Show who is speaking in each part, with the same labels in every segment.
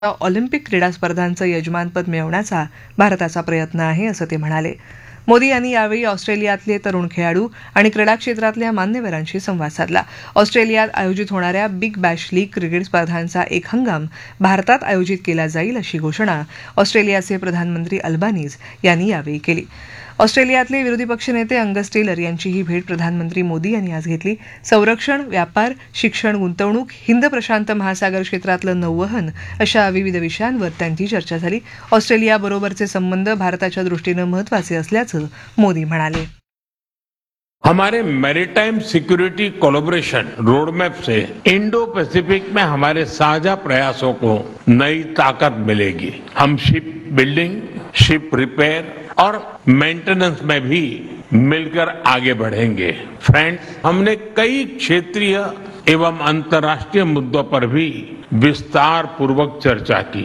Speaker 1: Olympic क्रीडा स्पर्धांचं यजमानपद मिळवण्याचा भारताचा प्रयत्न आहे असं ते म्हणाले. मोदी यांनी यावेळी ऑस्ट्रेलियातले तरुण खेळाडू आणि क्रीडा क्षेत्रातल्या मान्यवरांशी संवाद साधला. ऑस्ट्रेलियात आयोजित होणाऱ्या बिग बॅश लीग क्रिकेट स्पर्धांचा एक हंगाम भारतात आयोजित केला जाईल अशी घोषणा ऑस्ट्रेलियाचे प्रधानमंत्री अल्बानीज यांनी यावेळी केली. ऑस्ट्रेलियातले विरोधी पक्षनेते अंगस टेलर यांचीही भेट प्रधानमंत्री मोदी यांनी आज घेतली. संरक्षण, व्यापार, शिक्षण, गुंतवणूक, हिंद प्रशांत महासागर क्षेत्रातलं नौवहन अशा विविध विषयांवर त्यांची चर्चा झाली. ऑस्ट्रेलियाबरोबरचे संबंध भारताच्या दृष्टीनं महत्वाचे असल्याचं मोदी म्हणाले.
Speaker 2: हमारे मैरीटाइम सिक्योरिटी कोलैबोरेशन रोडमैप से इंडो पैसिफिक में हमारे साझा प्रयासों को नई ताकत मिलेगी. हम शिप बिल्डिंग, शिप रिपेयर और मेंटेनेंस में भी मिलकर आगे बढ़ेंगे. फ्रेंड्स, हमने कई क्षेत्रीय एवं अंतर्राष्ट्रीय मुद्दों पर भी विस्तार पूर्वक चर्चा की.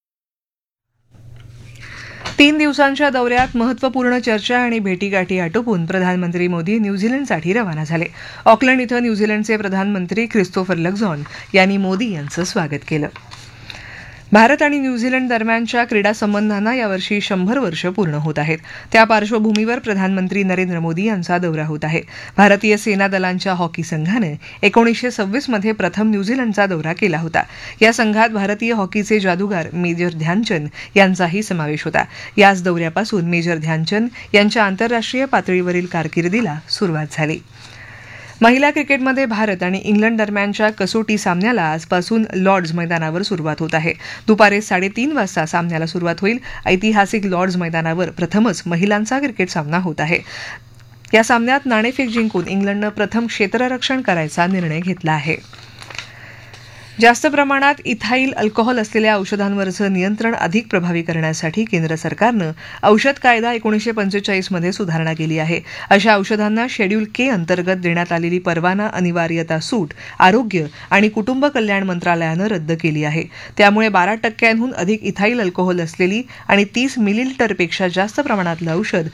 Speaker 1: 3 दिवसांच्या दौऱ्यात महत्वपूर्ण चर्चा आणि भेटीगाठी आटोपून प्रधानमंत्री मोदी न्यूझीलंडसाठी रवाना झाले. ऑकलंड इथं न्यूझीलंडचे प्रधानमंत्री क्रिस्तोफर लक्झॉन यांनी मोदी यांचं स्वागत केलं. भारत आणि न्यूझीलंड दरम्यानच्या क्रीडा संबंधांना यावर्षी 100 वर्ष पूर्ण होत आहेत. त्या पार्श्वभूमीवर प्रधानमंत्री नरेंद्र मोदी यांचा दौरा होत आहे. भारतीय सेना दलांच्या हॉकी संघानं 1926 मध्ये प्रथम न्यूझीलंडचा दौरा केला होता. या संघात भारतीय हॉकीचे जादूगार मेजर ध्यानचंद यांचाही समावेश होता. याच दौऱ्यापासून मेजर ध्यानचंद यांच्या आंतरराष्ट्रीय पातळीवरील कारकिर्दीला सुरुवात झाली. महिला क्रिकेटमध्ये भारत आणि इंग्लंड दरम्यानच्या कसोटी सामन्याला आजपासून लॉर्ड्स मैदानावर सुरुवात होत आहे. दुपारी 3:30 वाजता सामन्याला सुरुवात होईल. ऐतिहासिक लॉर्ड्स मैदानावर प्रथमच महिलांचा क्रिकेट सामना होत आहे. या सामन्यात नाणेफेक जिंकून इंग्लंडनं प्रथम क्षेत्ररक्षण करायचा निर्णय घेतला आहे. जास्त प्रमाणात इथाईल अल्कोहोल असलेल्या औषधांवरचं नियंत्रण अधिक प्रभावी करण्यासाठी केंद्र सरकारनं औषध कायदा 1945 मध्ये सुधारणा केली आहे. अशा औषधांना शेड्यूल के अंतर्गत देण्यात आलेली परवाना अनिवार्यता सूट आरोग्य आणि कुटुंब कल्याण मंत्रालयानं रद्द केली आहे. त्यामुळे 12% अधिक इथाईल अल्कोहोल असलेली आणि 30 मिलीलिटरपेक्षा जास्त प्रमाणातलं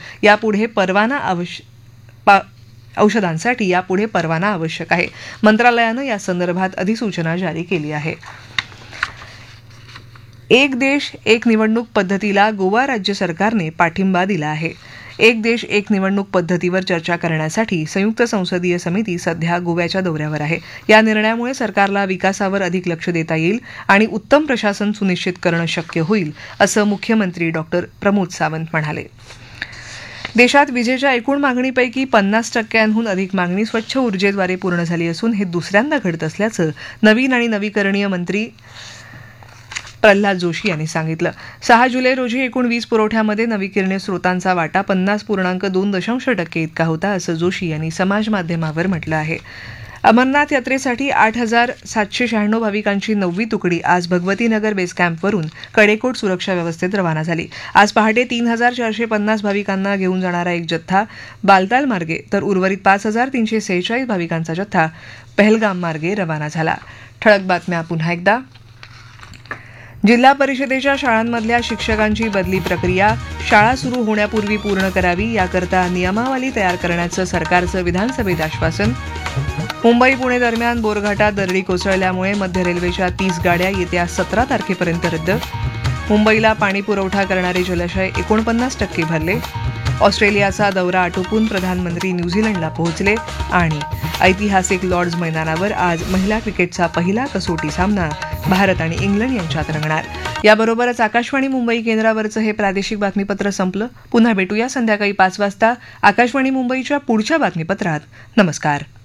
Speaker 1: औषधांसाठी यापुढे परवाना आवश्यक आहे. मंत्रालयानं या संदर्भात अधिसूचना जारी केली आहे. एक देश एक निवडणूक पद्धतीला गोवा राज्य सरकारने पाठिंबा दिला आहे. एक देश एक निवडणूक पद्धतीवर चर्चा करण्यासाठी संयुक्त संसदीय समिती सध्या गोव्याच्या दौऱ्यावर आहे. या निर्णयामुळे सरकारला विकासावर अधिक लक्ष देता येईल आणि उत्तम प्रशासन सुनिश्चित करणं शक्य होईल असं मुख्यमंत्री डॉ. प्रमोद सावंत म्हणाले. देशात विजेच्या एकूण मागणीपैकी 50% अधिक मागणी स्वच्छ ऊर्जेद्वारे पूर्ण झाली असून हे दुसऱ्यांदा घडत असल्याचं नवीन आणि नवीकरणीय मंत्री प्रल्हाद जोशी यांनी सांगितलं. 6 जुलै रोजी एकूण वीज पुरवठ्यामध्ये नवीकरणीय स्रोतांचा वाटा 50.2% इतका होता असं जोशी यांनी समाज माध्यमावर म्हटलं आहे. अमरनाथ यात्रेसाठी 8,796 भाविकांची 9वी तुकडी आज भगवतीनगर बेस कॅम्पवरून कडेकोट सुरक्षा व्यवस्थेत रवाना झाली. आज पहाटे 3,450 भाविकांना घेऊन जाणारा एक जत्था बालताल मार्गे तर उर्वरित 5,346 भाविकांचा जत्था पहलगाम मार्गे रवाना झाला. ठळक बातम्या पुन्हा एकदा. जिल्हा परिषदेच्या शाळांमधल्या शिक्षकांची बदली प्रक्रिया शाळा सुरू होण्यापूर्वी पूर्ण करावी याकरता नियमावली तयार करण्याचं सरकारचं विधानसभेत आश्वासन. मुंबई पुणे दरम्यान बोरघाटात दरडी कोसळल्यामुळे मध्य रेल्वेच्या 30 गाड्या येत्या 17 तारखेपर्यंत रद्द. मुंबईला पाणी पुरवठा करणारे जलाशय 49% भरले. ऑस्ट्रेलियाचा दौरा आटोपून प्रधानमंत्री न्यूझीलंडला पोहोचले आणि ऐतिहासिक लॉर्ड्स मैदानावर आज महिला क्रिकेटचा पहिला कसोटी सामना भारत आणि इंग्लंड यांच्यात रंगणार. याबरोबरच आकाशवाणी मुंबई केंद्रावरचं हे प्रादेशिक बातमीपत्र संपलं. पुन्हा भेटूया संध्याकाळी 5 वाजता आकाशवाणी मुंबईच्या पुढच्या बातमीपत्रात. नमस्कार.